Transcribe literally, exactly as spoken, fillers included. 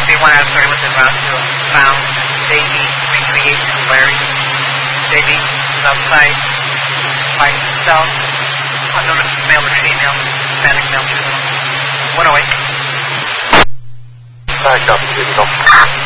Day one out of thirty-one says Roscoe found baby recreation of Larry. Baby is outside by himself. Unknown if it's male or female. Hispanic male. one oh eight. Back up,